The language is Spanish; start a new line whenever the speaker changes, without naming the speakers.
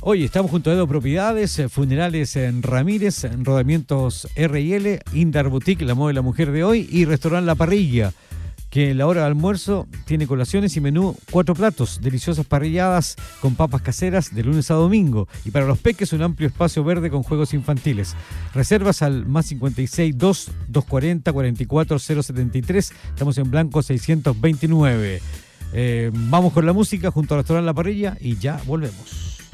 Oye, estamos junto a Edo Propiedades, Funerales en Ramírez, Rodamientos R&L, Indar Boutique, la moda de la mujer de hoy, y Restaurante La Parrilla, que en la hora de almuerzo tiene colaciones y menú 4 platos, deliciosas parrilladas con papas caseras de lunes a domingo. Y para los peques un amplio espacio verde con juegos infantiles. Reservas al más 562-240-44073. Estamos en Blanco 629. Vamos con la música junto al Restaurante La Parrilla y ya volvemos.